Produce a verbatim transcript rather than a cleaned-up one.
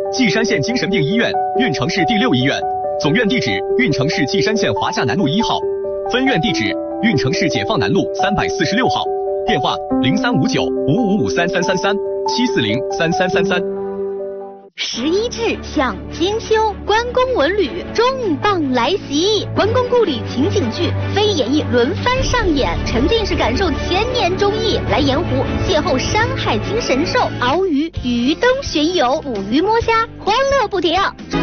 稷山县精神病医院，运城市第六医院，总院地址运城市稷山县华夏南路一号，分院地址运城市解放南路三百四十六号，电话零三五九五五五三三三三七四零三三三三。 十一至享兼修，关公文旅重磅来袭，关公故里情景剧非演绎轮番上演，沉浸式感受千年忠义，来盐湖邂逅山海经神兽，鳌鱼鱼灯巡游，捕鱼摸虾，欢乐不停。